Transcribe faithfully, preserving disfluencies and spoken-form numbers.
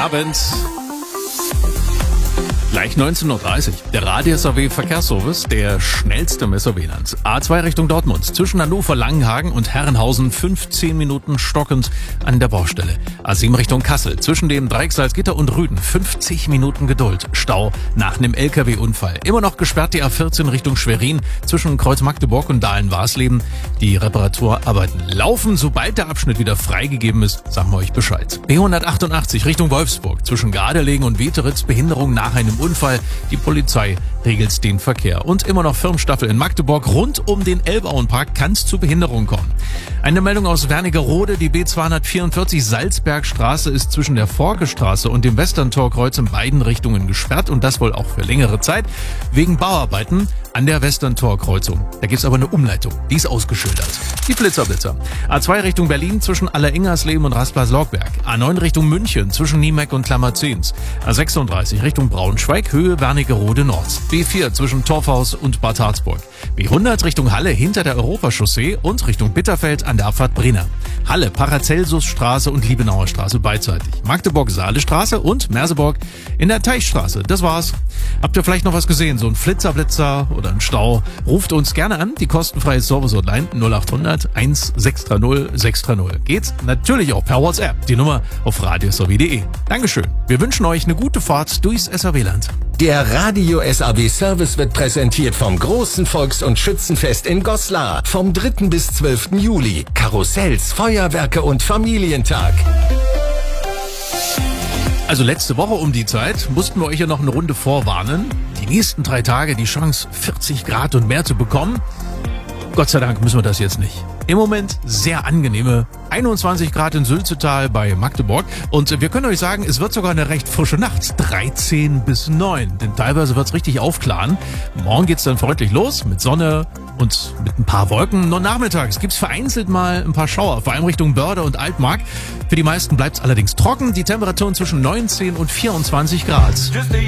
Abend. Gleich neunzehn Uhr dreißig. Der Radius A W Verkehrsservice, der schnellste im S A W-Land. A zwei Richtung Dortmund. Zwischen Hannover, Langenhagen und Herrenhausen fünfzehn Minuten stockend an der Baustelle. A sieben Richtung Kassel. Zwischen dem Dreieck Salzgitter und Rüden fünfzig Minuten Geduld. Stau nach einem L K W-Unfall. Immer noch gesperrt die A vierzehn Richtung Schwerin. Zwischen Kreuz Magdeburg und Dahlen-Warsleben. Die Reparaturarbeiten laufen. Sobald der Abschnitt wieder freigegeben ist, sagen wir euch Bescheid. B hundertachtundachtzig Richtung Wolfsburg. Zwischen Gardelegen und Weteritz Behinderung nach einem Unfall. Die Polizei regelt den Verkehr. Und immer noch Firmenstaffel in Magdeburg. Rund um den Elbauenpark kann es zu Behinderungen kommen. Eine Meldung aus Wernigerode. Die B zweihundertvierundvierzig Salzbergstraße ist zwischen der Forkestraße und dem Westerntorkreuz in beiden Richtungen gesperrt. Und das wohl auch für längere Zeit. Wegen Bauarbeiten an der Westerntorkreuzung. Da gibt's aber eine Umleitung. Die ist ausgeschildert. Die Blitzerblitzer. A zwei Richtung Berlin zwischen Alleringersleben und Rasplas-Lorgberg. A neun Richtung München zwischen Niemeck und Klammerzens. A sechsunddreißig Richtung Braunschweig, Höhe Wernigerode Nord. B vier zwischen Torfhaus und Bad Harzburg. B hundert Richtung Halle hinter der Europachaussee und Richtung Bitterfeld an der Abfahrt Brenner. Halle, Paracelsusstraße und Liebenauer Straße beidseitig. Magdeburg-Saale-Straße und Merseburg in der Teichstraße. Das war's. Habt ihr vielleicht noch was gesehen? So ein Flitzer-Blitzer oder ein Stau? Ruft uns gerne an. Die kostenfreie Service-Hotline null acht hundert eins sechs drei null sechs drei null. Geht's natürlich auch per WhatsApp. Die Nummer auf radius a w punkt de. Dankeschön. Wir wünschen euch eine gute Fahrt durchs S A W-Land. Der Radio S A W Service wird präsentiert vom großen Volks- und Schützenfest in Goslar. Vom dritten bis zwölften Juli. Karussells, Feuerwerke und Familientag. Also letzte Woche um die Zeit mussten wir euch ja noch eine Runde vorwarnen. Die nächsten drei Tage die Chance, vierzig Grad und mehr zu bekommen. Gott sei Dank müssen wir das jetzt nicht. Im Moment sehr angenehme einundzwanzig Grad in Sülzetal bei Magdeburg. Und wir können euch sagen, es wird sogar eine recht frische Nacht. dreizehn bis neun. Denn teilweise wird es richtig aufklaren. Morgen geht's dann freundlich los mit Sonne und mit ein paar Wolken. Nur nachmittags gibt's vereinzelt mal ein paar Schauer, vor allem Richtung Börde und Altmark. Für die meisten bleibt's allerdings trocken. Die Temperaturen zwischen neunzehn und vierundzwanzig Grad.